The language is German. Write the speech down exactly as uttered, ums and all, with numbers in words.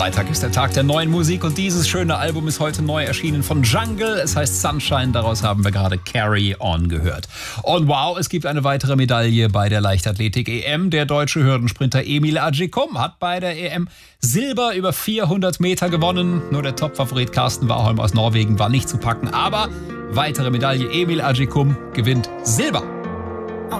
Freitag ist der Tag der neuen Musik und dieses schöne Album ist heute neu erschienen von Jungle. Es heißt Sunshine, daraus haben wir gerade Carry On gehört. Und wow, es gibt eine weitere Medaille bei der Leichtathletik-E M. Der deutsche Hürdensprinter Emil Agyekum hat bei der E M Silber über vierhundert Meter gewonnen. Nur der Topfavorit Carsten Warholm aus Norwegen war nicht zu packen. Aber weitere Medaille, Emil Agyekum gewinnt Silber.